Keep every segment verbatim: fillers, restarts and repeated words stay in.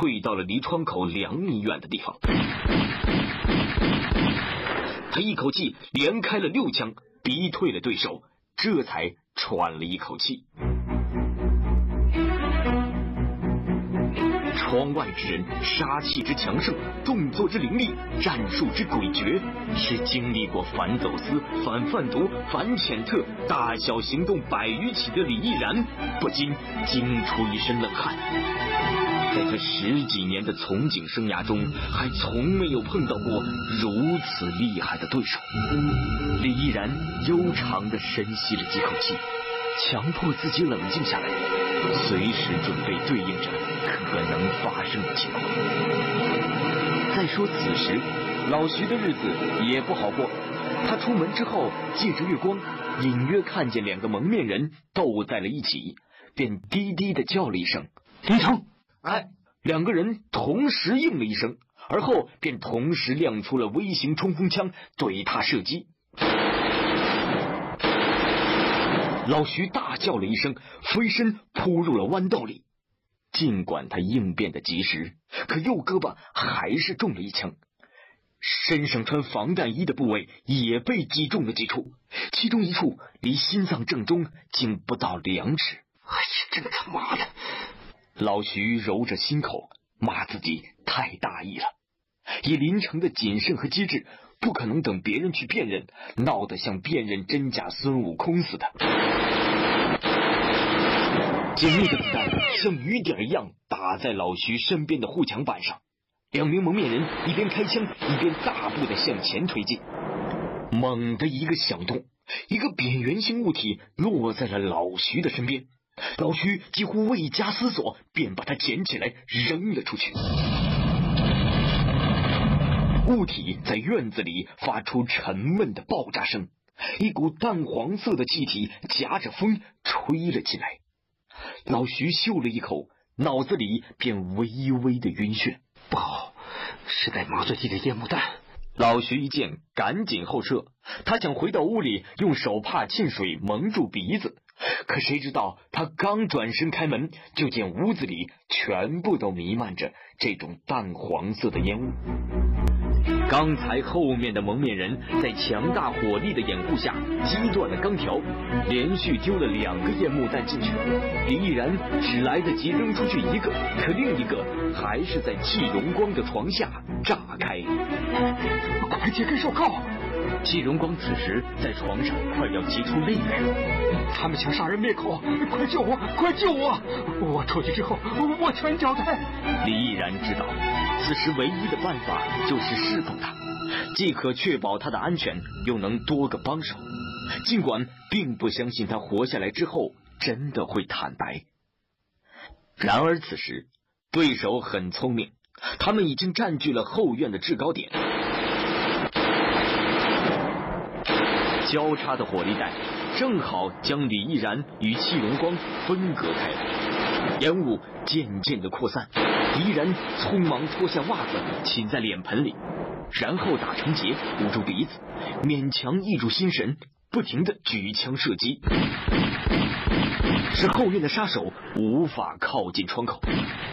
退到了离窗口两米远的地方。他一口气连开了六枪，逼退了对手，这才喘了一口气。窗外之人杀气之强盛，动作之凌厉，战术之诡谲，是经历过反走私、反贩毒、反潜特大小行动百余起的李毅然不禁惊出一身冷汗。在他十几年的从警生涯中，还从没有碰到过如此厉害的对手。李毅然悠长地深吸了几口气，强迫自己冷静下来，随时准备对应着可能发生的情况。再说此时老徐的日子也不好过，他出门之后借着月光隐约看见两个蒙面人斗在了一起，便低低地叫了一声李成。哎，两个人同时应了一声，而后便同时亮出了微型冲锋枪对他射击。老徐大叫了一声，飞身扑入了弯道里。尽管他应变的及时，可右胳膊还是中了一枪，身上穿防弹衣的部位也被击中了几处，其中一处离心脏正中竟不到两尺。 哎呀，真他妈的！ 老徐揉着心口，骂自己太大意了。以林成的谨慎和机智，不可能等别人去辨认，闹得像辨认真假孙悟空似的。紧密的子弹像雨点一样打在老徐身边的护墙板上，两名蒙面人一边开枪一边大步地向前推进。猛地一个响动，一个扁圆形物体落在了老徐的身边，老徐几乎未加思索便把它捡起来扔了出去。物体在院子里发出沉闷的爆炸声，一股淡黄色的气体夹着风吹了起来。老徐嗅了一口，脑子里便微微的晕眩。 不好，是带麻醉剂的烟幕弹。 老徐一见赶紧后撤，他想回到屋里用手帕浸水蒙住鼻子，可谁知道他刚转身开门，就见屋子里全部都弥漫着这种淡黄色的烟雾。刚才后面的蒙面人在强大火力的掩护下击断了钢条，连续丢了两个烟幕弹进去。李毅然只来得及扔出去一个，可另一个还是在季荣光的床下炸开。 快解开手铐！ 季荣光此时在床上快要急出泪来了。 他们想杀人灭口，快救我！快救我！我出去之后，我全交代。 李毅然知道此时唯一的办法就是释放他，既可确保他的安全，又能多个帮手。尽管并不相信他活下来之后真的会坦白，然而此时对手很聪明，他们已经占据了后院的制高点。交叉的火力带正好将李毅然与戚荣光分隔开来，烟雾渐渐的扩散。李毅然匆忙脱下袜子浸在脸盆里，然后打成结捂住鼻子，勉强抑住心神，不停的举枪射击，使后院的杀手无法靠近窗口。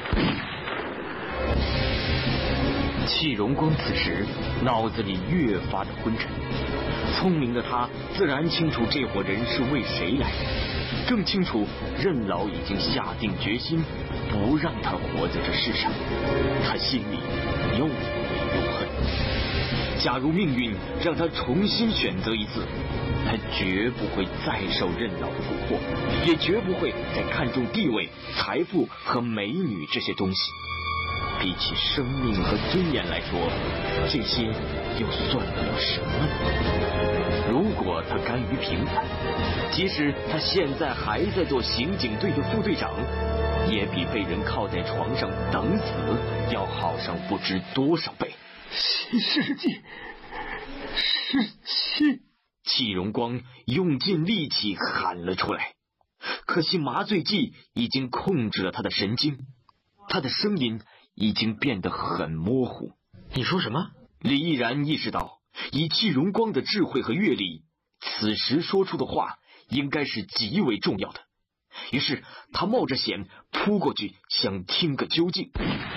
戚荣光此时脑子里越发的昏沉，聪明的他自然清楚这伙人是为谁来的，更清楚任老已经下定决心不让他活在这世上。他心里又悔又恨，假如命运让他重新选择一次，他绝不会再受任老的蛊惑，也绝不会再看重地位、财富和美女这些东西。比起生命和尊严来说，这些又算得了什么呢？如果他甘于平凡，即使他现在还在做刑警队的副队长，也比被人靠在床上等死要好上不知多少倍。 新世纪十七， 戚荣光用尽力气喊了出来，可惜麻醉剂已经控制了他的神经，他的声音已经变得很模糊。 你说什么？ 李毅然意识到，以戚荣光的智慧和阅历，此时说出的话应该是极为重要的。于是他冒着险扑过去，想听个究竟。